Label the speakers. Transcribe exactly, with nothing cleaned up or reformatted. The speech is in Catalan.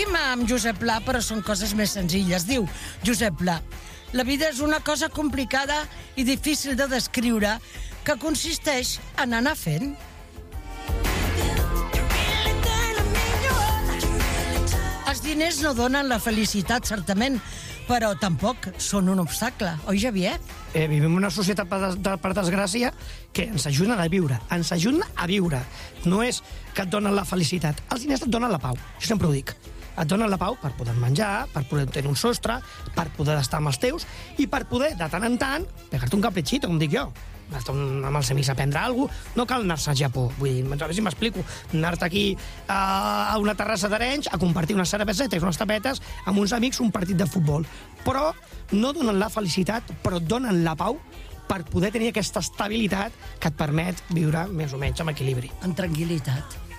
Speaker 1: Seguim amb Josep Pla, però són coses més senzilles. Diu Josep Pla: la vida és una cosa complicada i difícil de descriure que consisteix en anar fent. Els diners no donen la felicitat, certament, però tampoc són un obstacle. Oi, Xavier?
Speaker 2: Eh, vivim en una societat, per, des, per desgràcia, que ens ajuden a viure. Ens ajuden a viure. No és que et donen la felicitat. Els diners et donen la pau. Jo sempre ho dic. Et donen la pau per poder menjar, per poder tenir un sostre, per poder estar amb els teus i per poder, de tant en tant, pegar-te un capritxito, com dic jo. Estar amb els amics a prendre alguna cosa. No cal anar-se al Japó. Vull dir, a veure si m'explico. Anar-te aquí a una terrassa d'Arenys a compartir unes cervesetes, unes tapetes, amb uns amics, un partit de futbol. Però no donen la felicitat, però et donen la pau per poder tenir aquesta estabilitat que et permet viure més o menys amb equilibri.
Speaker 1: Amb tranquil·litat.